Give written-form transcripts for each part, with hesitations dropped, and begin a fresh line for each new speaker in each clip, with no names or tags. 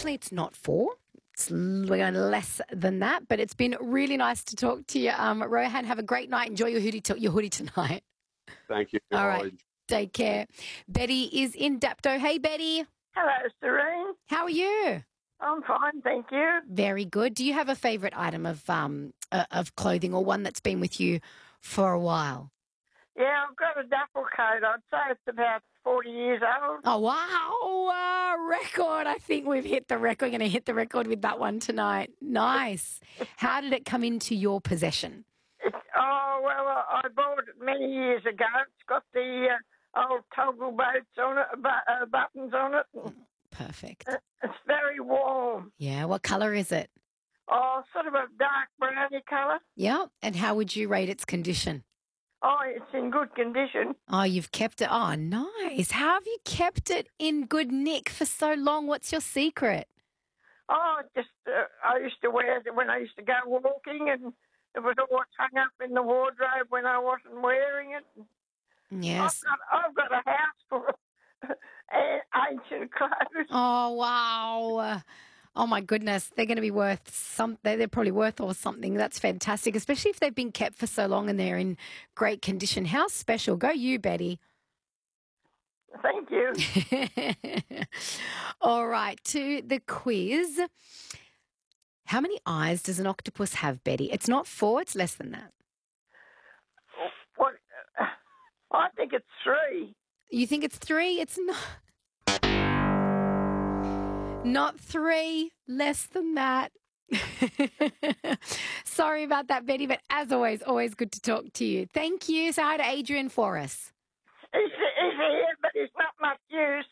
unfortunately, it's not 4. We're going less than that, but it's been really nice to talk to you. Rohan, have a great night. Enjoy your hoodie tonight.
Thank you.
All right. Take care. Betty is in Dapto. Hey, Betty.
Hello, Serene.
How are you?
I'm fine, thank you.
Very good. Do you have a favourite item of clothing or one that's been with you for a while?
Yeah, I've got a duffel coat. I'd say it's about 40 years old.
Oh, wow. Record. I think we've hit the record. We're going to hit the record with that one tonight. Nice. How did it come into your possession?
I bought it many years ago. It's got the old toggle boats on it, buttons on it.
Perfect.
It's very warm.
Yeah. What colour is it?
Oh, sort of a dark browny colour.
Yeah. And how would you rate its condition?
Oh, it's in good condition.
Oh, you've kept it. Oh, nice. How have you kept it in good nick for so long? What's your secret?
Oh, just I used to wear it when I used to go walking, and it was always hung up in the wardrobe when I wasn't wearing it.
Yes.
I've got a house full of ancient clothes.
Oh, wow. Oh, my goodness. They're going to be worth something. They're probably worth or something. That's fantastic, especially if they've been kept for so long and they're in great condition. How special. Go you, Betty.
Thank you.
All right, to the quiz. How many eyes does an octopus have, Betty? It's not 4, it's less than that.
What? I think it's 3.
You think it's 3? It's not. Not 3, less than that. Sorry about that, Betty, but as always good to talk to you. Thank you. Say hi to Adrian for us.
He's here, but he's not much use.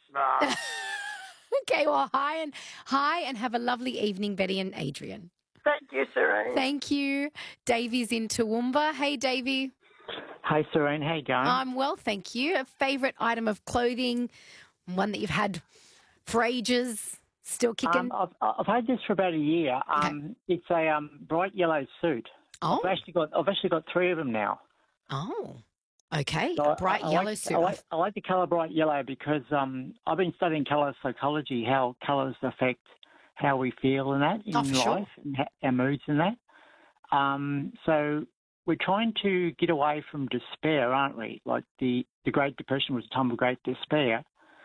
Okay, well, hi and have a lovely evening, Betty and Adrian.
Thank you, Serene.
Thank you. Davey's in Toowoomba. Hey, Davey.
Hey, Serene. How you going?
I'm well, thank you. A favourite item of clothing, one that you've had for ages, still kicking?
I've had this for about a year.
Okay.
It's a bright yellow suit.
Oh.
I've actually got 3 of them now.
Oh, okay.
So
a bright yellow suit.
I like the colour bright yellow because I've been studying colour psychology, how colours affect how we feel and that in life,
sure.
and our moods and that. So we're trying to get away from despair, aren't we? Like the Great Depression was a time of great despair.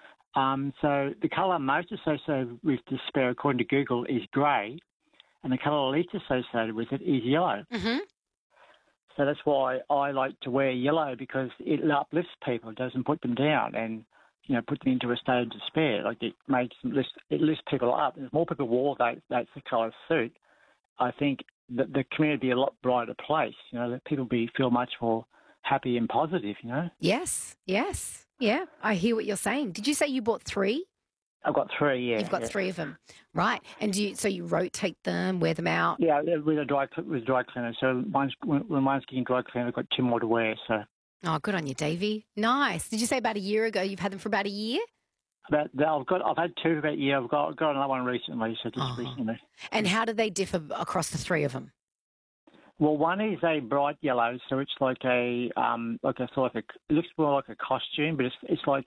So the colour most associated with despair, according to Google, is grey, and the colour least associated with it is yellow.
Mm-hmm.
So that's why I like to wear yellow, because it uplifts people, it doesn't put them down and, put them into a state of despair. Like it lifts people up. And if more people wore that's the colour suit, I think that the community would be a lot brighter place. That people feel much more happy and positive.
Yes. Yeah, I hear what you're saying. Did you say you bought 3?
I've got 3. Yeah,
you've got 3 of them, right? And so you rotate them, wear them out?
Yeah, with dry cleaner. So when mine's getting dry cleaner, I've got 2 more to wear. So.
Oh, good on you, Davey. Nice. Did you say about a year ago you've had them for about a year?
I've had 2 for about a year. I've got another one recently. So just recently.
And how do they differ across the 3 of them?
Well, one is a bright yellow, so it's like it looks more like a costume, but it's like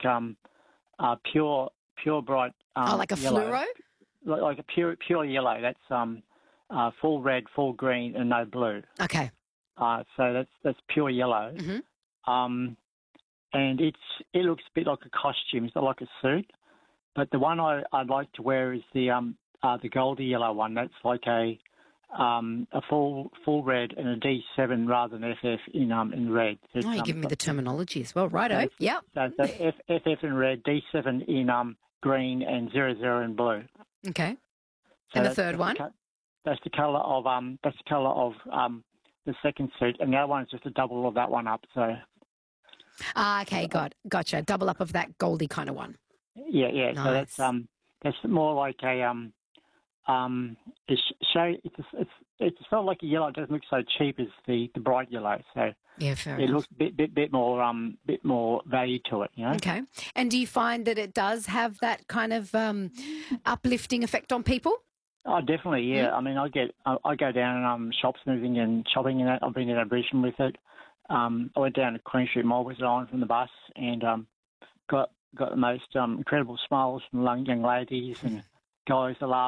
pure bright.
Like a
yellow.
fluoro?
Like a pure yellow. That's full red, full green, and no blue.
Okay.
So that's pure yellow.
Mm-hmm.
And it looks a bit like a costume. It's not like a suit. But the one I'd like to wear is the goldy yellow one. That's like a full red and a D7 rather than FF in red.
You're giving me the terminology as well. Righto. Yep.
So FF in red, D7 in green, and 00 in blue.
Okay.
So
and the third one?
That's the colour of the second suit, and the other one is just a double of that one up. So.
Okay, gotcha. Double up of that goldy kind of one.
Yeah.
Nice.
So that's more like a it's not like a yellow. It doesn't look so cheap as the bright yellow. So
yeah, fair
it
enough.
looks a bit more value to it.
Okay. And do you find that it does have that kind of uplifting effect on people?
Oh, definitely. Yeah. I mean, I go down and shops and everything and shopping and that. I've been in Brisbane with it. I went down to Queen Street Mall with it on from the bus and got the most incredible smiles from young ladies and guys that laugh.